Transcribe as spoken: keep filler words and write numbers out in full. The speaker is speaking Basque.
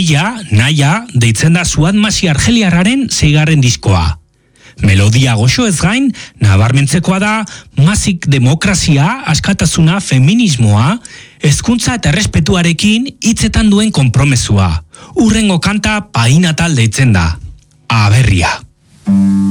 Nahia, Naia, deitzen da Suat Masi argeliarraren seigarren diskoa. Melodia goxo ez gain, nabarmentzekoa da Masik demokrazia, askatasuna, feminismoa, hezkuntza eta errespetuarekin hitzetan duen konpromesua. Hurrengo kanta Painatal deitzen da. Aberria.